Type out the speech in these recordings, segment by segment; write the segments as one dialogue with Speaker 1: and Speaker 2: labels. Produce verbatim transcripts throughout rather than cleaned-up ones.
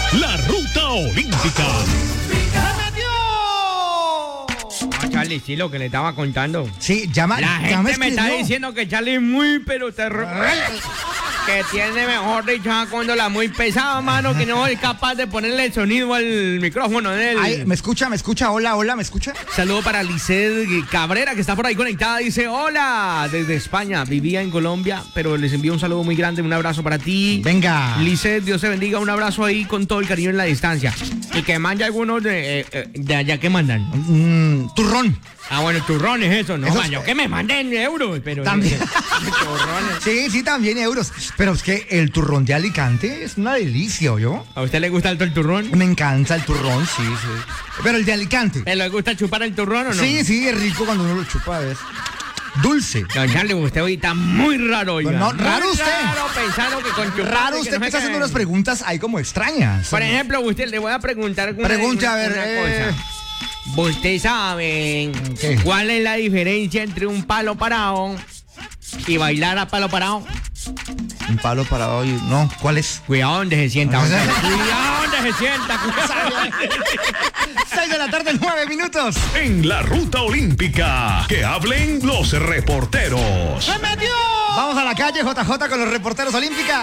Speaker 1: La Ruta Olímpica.
Speaker 2: Charlie, sí, lo que le estaba contando.
Speaker 3: Sí, llama.
Speaker 2: La gente
Speaker 3: llama
Speaker 2: me
Speaker 3: escribió.
Speaker 2: está diciendo que Charlie es muy, pero terrible. Que tiene, mejor dicho, una góndola muy pesada, mano, que no es capaz de ponerle el sonido al micrófono de él.
Speaker 3: Ay, ¿me escucha? ¿Me escucha? Hola, hola, ¿me escucha?
Speaker 2: Saludo para Lisset Cabrera, que está por ahí conectada. Dice, hola, desde España. Vivía en Colombia, pero les envío un saludo muy grande, un abrazo para ti.
Speaker 3: Venga.
Speaker 2: Lisset, Dios te bendiga, un abrazo ahí con todo el cariño en la distancia. Y que mande algunos de, eh, de allá, ¿qué mandan?
Speaker 3: Mm, turrón.
Speaker 2: Ah, bueno, turrón es eso, ¿no?
Speaker 3: Eso
Speaker 2: Man, yo que me manden euros, pero...
Speaker 3: También.
Speaker 2: Turrones.
Speaker 3: Sí, sí, también euros. Pero es que el turrón de Alicante es una delicia, ¿oyó?
Speaker 2: ¿A usted le gusta alto el turrón?
Speaker 3: Me encanta el turrón, sí, sí. Pero el de Alicante.
Speaker 2: ¿Le gusta chupar el turrón o no?
Speaker 3: Sí, sí, es rico cuando uno lo chupa, ¿ves? Dulce.
Speaker 2: Don Charlie, usted hoy está muy raro, oiga.
Speaker 3: No,
Speaker 2: Muy
Speaker 3: raro usted.
Speaker 2: Raro pensando que con chupar...
Speaker 3: Raro
Speaker 2: que
Speaker 3: usted
Speaker 2: no
Speaker 3: que
Speaker 2: sé
Speaker 3: está haciendo
Speaker 2: qué.
Speaker 3: unas preguntas ahí como extrañas.
Speaker 2: Por ejemplo, usted le voy a preguntar una,
Speaker 3: Pregunte,
Speaker 2: una-
Speaker 3: a ver,
Speaker 2: una
Speaker 3: eh.
Speaker 2: cosa. ¿Usted sabe
Speaker 3: ¿Qué?
Speaker 2: cuál es la diferencia entre un palo parado y bailar a palo parado?
Speaker 3: Un palo parado y... No, ¿cuál es?
Speaker 2: Cuidado donde se sienta. Cuidado donde se sienta. Cuidado.
Speaker 3: seis de la tarde, nueve minutos.
Speaker 1: En la Ruta Olímpica. Que hablen los reporteros.
Speaker 2: ¡Se metió!
Speaker 3: Vamos a la calle, J J, con los reporteros olímpica.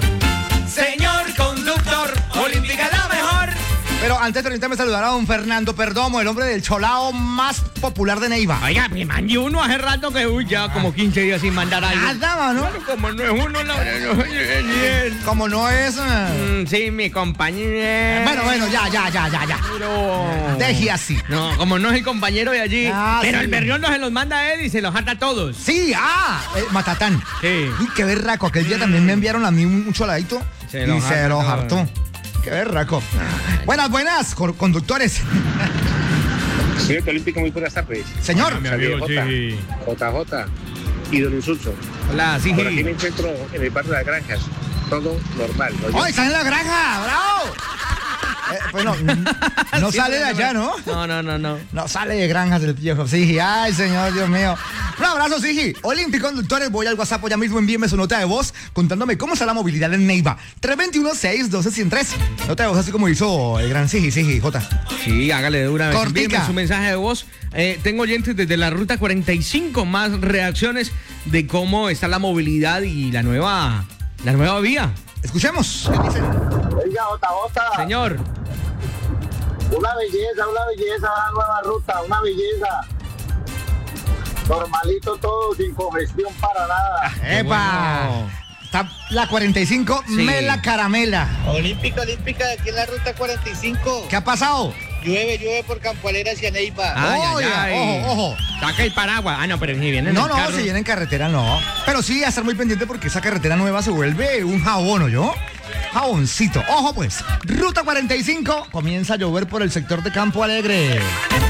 Speaker 2: Señor conductor, Olímpica la mejor.
Speaker 3: Pero antes permítame saludar a don Fernando Perdomo, el hombre del cholao más popular de Neiva.
Speaker 2: Oiga, me mandé uno hace rato que uy, ya como quince días sin mandar algo.
Speaker 3: Nada, mano.
Speaker 2: Bueno, como no es uno, la no, no, no,
Speaker 3: Como no es... eh,
Speaker 2: Mm, sí, mi compañero.
Speaker 3: Bueno, bueno, ya, ya, ya, ya, ya.
Speaker 2: Pero...
Speaker 3: Deje así.
Speaker 2: No, como no es el compañero de allí.
Speaker 3: Ah,
Speaker 2: pero
Speaker 3: sí.
Speaker 2: el berrión no se los manda a él y se los jata a todos.
Speaker 3: Sí, ah, eh, Matatán.
Speaker 2: Sí.
Speaker 3: Uy, qué berraco. Aquel día también me enviaron a mí un, un choladito
Speaker 2: Se
Speaker 3: y
Speaker 2: lo
Speaker 3: se
Speaker 2: hartó.
Speaker 3: lo hartó. Qué berraco. Buenas, buenas, co- conductores.
Speaker 4: Señor Olímpico, muy buenas tardes.
Speaker 3: Señor.
Speaker 2: Mi amigo,
Speaker 4: J,
Speaker 2: sí.
Speaker 4: J J y Don Insulso.
Speaker 2: Hola, sí.
Speaker 4: Por aquí me encuentro en el barrio de las Granjas. Todo normal. ¿no?
Speaker 3: ¡Oh, están en la granja! ¡Bravo! Eh, pues no, no
Speaker 2: Sí,
Speaker 3: sale de
Speaker 2: no,
Speaker 3: allá, ¿no?
Speaker 2: No, no, no, no.
Speaker 3: No sale de granjas del viejo Sigi. Ay, señor, Dios mío. Un abrazo, Sigi. Olímpico Conductores, voy al WhatsApp ya mismo, envíeme su nota de voz contándome cómo está la movilidad en Neiva. tres dos uno, seis uno dos, uno cero tres. Nota de voz así como hizo el gran Sigi, Sigi, J.
Speaker 2: Sí, hágale de una vez.
Speaker 3: Cortica.
Speaker 2: Envíeme su mensaje de voz. Eh, tengo oyentes desde la ruta cuarenta y cinco, más reacciones de cómo está la movilidad y la nueva, la nueva vía.
Speaker 3: Escuchemos. ¿Qué dicen?
Speaker 5: Oiga, J J,
Speaker 2: Señor.
Speaker 5: una belleza, una belleza, la nueva ruta, una belleza. Normalito todo, sin congestión para nada.
Speaker 3: ¡Epa!
Speaker 2: bueno.
Speaker 3: Está la cuarenta y cinco,
Speaker 2: Sí.
Speaker 3: mela caramela.
Speaker 6: Olímpica, Olímpica, aquí en la ruta cuarenta y cinco.
Speaker 3: ¿Qué ha pasado?
Speaker 6: Llueve, llueve por Campoalera hacia Neiva.
Speaker 2: Ay, ay,
Speaker 3: Oiga,
Speaker 2: ay.
Speaker 3: ojo, ojo.
Speaker 2: Saca el paraguas. Ah, no, pero si viene en
Speaker 3: No,
Speaker 2: el
Speaker 3: no,
Speaker 2: carro.
Speaker 3: si viene en carretera no. Pero sí, a estar muy pendiente porque esa carretera nueva se vuelve un jabón, ¿o yo? Jaboncito. Ojo pues, ruta cuarenta y cinco, comienza a llover por el sector de Campo Alegre.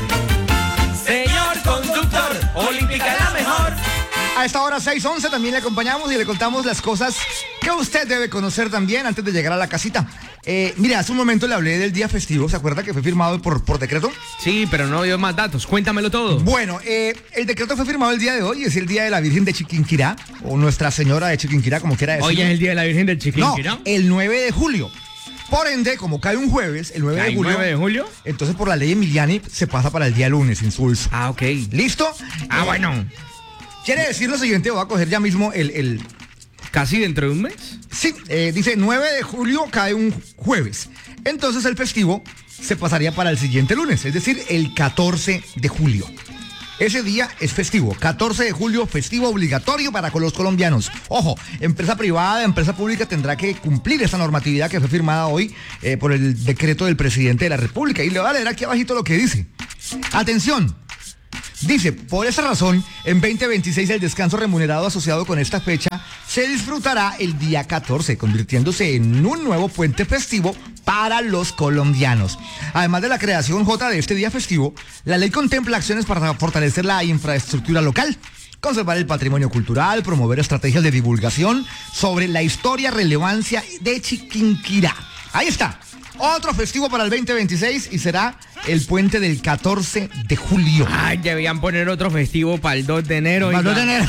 Speaker 2: Señor conductor, Olímpica la mejor.
Speaker 3: A esta hora seis once también le acompañamos y le contamos las cosas que usted debe conocer también antes de llegar a la casita. Eh, mire, hace un momento le hablé del día festivo, ¿se acuerda que fue firmado por, por decreto?
Speaker 2: Sí, pero no dio más datos. Cuéntamelo todo.
Speaker 3: Bueno, eh, el decreto fue firmado el día de hoy, es el día de la Virgen de Chiquinquirá, o Nuestra Señora de Chiquinquirá, como quiera decirlo.
Speaker 2: Hoy es el día de la Virgen del
Speaker 3: No,
Speaker 2: Chiquinquirá.
Speaker 3: el nueve de julio. Por ende, como cae un jueves, el nueve de
Speaker 2: ¿Cae
Speaker 3: julio,
Speaker 2: nueve de julio?
Speaker 3: entonces por la ley Emiliani se pasa para el día lunes, insulso.
Speaker 2: Ah, ok.
Speaker 3: ¿Listo?
Speaker 2: Ah,
Speaker 3: Eh,
Speaker 2: bueno.
Speaker 3: Quiere decir lo siguiente, voy a coger ya mismo el... el
Speaker 2: ¿Casi dentro de un mes?
Speaker 3: sí, eh, dice nueve de julio cae un jueves. Entonces el festivo se pasaría para el siguiente lunes, es decir, el catorce de julio. Ese día es festivo, catorce de julio, festivo obligatorio para con los colombianos. Ojo, empresa privada, empresa pública tendrá que cumplir esta normatividad que fue firmada hoy eh, por el decreto del presidente de la República. Y le voy a leer aquí abajito lo que dice. Atención. Dice, por esa razón, en veinte veintiséis el descanso remunerado asociado con esta fecha se disfrutará el día catorce, convirtiéndose en un nuevo puente festivo para los colombianos. Además de la creación J de este día festivo, la ley contempla acciones para fortalecer la infraestructura local, conservar el patrimonio cultural, promover estrategias de divulgación sobre la historia, relevancia de Chiquinquirá. Ahí está. Otro festivo para el veinte veintiséis y será el puente del catorce de julio.
Speaker 2: Ay, debían poner otro festivo para el dos de enero.
Speaker 3: Para el dos de
Speaker 2: oiga.
Speaker 3: enero.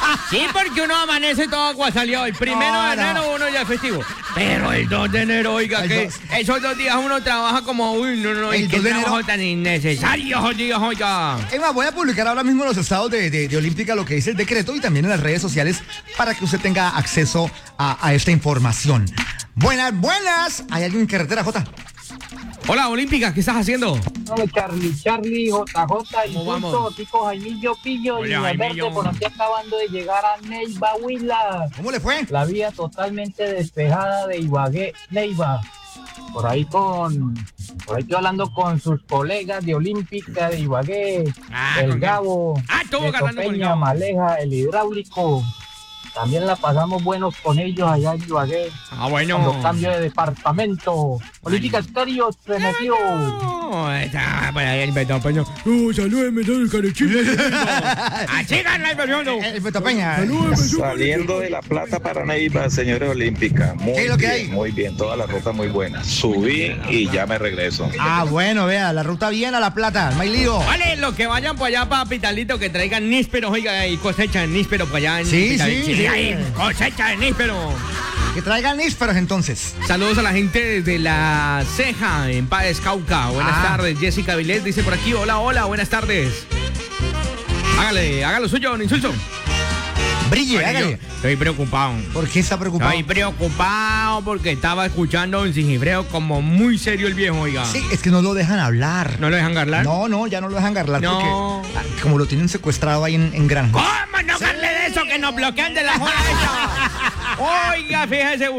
Speaker 2: Sí, porque uno amanece todo agua salió. El primero
Speaker 3: No,
Speaker 2: de
Speaker 3: no.
Speaker 2: enero uno ya es festivo. Pero el dos de enero, oiga,
Speaker 3: El
Speaker 2: que
Speaker 3: dos.
Speaker 2: esos dos días uno trabaja como, uy, no, no,
Speaker 3: El
Speaker 2: y qué
Speaker 3: dos de enero.
Speaker 2: trabajo tan innecesario, esos días, oiga.
Speaker 3: Es más, voy a publicar ahora mismo en los estados de, de, de Olímpica lo que dice el decreto y también en las redes sociales para que usted tenga acceso a, a esta información. Buenas, buenas. ¿Hay alguien en carretera, Jota?
Speaker 2: Hola, Olímpica, ¿qué estás haciendo?
Speaker 7: No, Charlie, Charlie, J J,
Speaker 2: ¿Cómo vamos?
Speaker 7: Insulto, Tico, Jaimillo, Pillo y
Speaker 2: Hola,
Speaker 7: Alberto,
Speaker 2: Jaimillo.
Speaker 7: por aquí acabando de llegar a Neiva, Huila.
Speaker 3: ¿Cómo le fue?
Speaker 7: La vía totalmente despejada de Ibagué, Neiva. Por ahí con, por ahí estoy hablando con sus colegas de Olímpica, de Ibagué,
Speaker 2: Ah, ¿con
Speaker 7: el
Speaker 2: quién?
Speaker 7: Gabo,
Speaker 2: Ah, estuvo
Speaker 7: de
Speaker 2: agarrando con el
Speaker 7: Copeña,
Speaker 2: Gabo.
Speaker 7: Maleja, el hidráulico. También la pasamos buenos con ellos allá en Ibagué.
Speaker 2: Ah, bueno.
Speaker 7: Cuando cambio de departamento. Olímpica Estéreo se metió.
Speaker 2: No, está por ahí el Beto Peña. No, salúdeme, el carechito. Así gana el Beto.
Speaker 3: El Beto Peña.
Speaker 8: Saliendo de La Plata para Neiva, señores Olímpica. Muy
Speaker 3: ¿Qué es lo que
Speaker 8: bien,
Speaker 3: hay?
Speaker 8: muy bien, toda la ruta muy buena. Subí y ya me regreso.
Speaker 3: Ah, bueno, vea, la ruta bien a La Plata, no hay lío.
Speaker 2: Vale, los que vayan para allá, para Pitalito, que traigan nísperos, oiga, y cosechan nísperos para allá en
Speaker 3: Sí,
Speaker 2: Pitalito.
Speaker 3: sí, sí.
Speaker 2: Hay cosecha de nísperos.
Speaker 3: Que traigan nísperos entonces.
Speaker 2: Saludos a la gente de La Ceja, en Páez, Cauca. Buenas
Speaker 3: Ah.
Speaker 2: tardes. Jessica Vilet dice por aquí, hola, hola, buenas tardes. Hágale, hágalo suyo, don Insulso.
Speaker 3: Brille,
Speaker 2: Oye,
Speaker 3: hágale.
Speaker 2: yo Estoy preocupado.
Speaker 3: ¿Por qué está preocupado?
Speaker 2: Estoy preocupado porque estaba escuchando un Sigifreo como muy serio el viejo, oiga.
Speaker 3: Sí, es que no lo dejan hablar.
Speaker 2: ¿No lo dejan hablar?
Speaker 3: No, no, ya no lo dejan hablar
Speaker 2: No.
Speaker 3: porque ah, como lo tienen secuestrado ahí en, en Granja.
Speaker 2: ¿Cómo no darle de eso que nos bloquean de la joda esa? Oiga, fíjese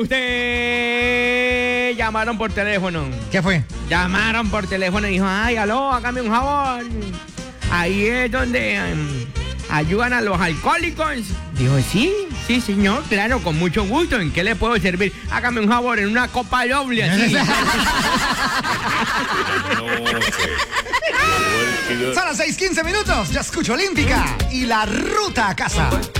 Speaker 2: usted. Llamaron por teléfono.
Speaker 3: ¿Qué fue?
Speaker 2: Llamaron por teléfono y dijo, ay, aló, hágame un favor. Ahí es donde em, ayudan a los alcohólicos. Dijo, sí, sí, señor, claro, con mucho gusto. ¿En qué le puedo servir? Hágame un favor en una copa doble así.
Speaker 3: Son las seis quince minutos. Ya escucho Olímpica y la ruta a casa.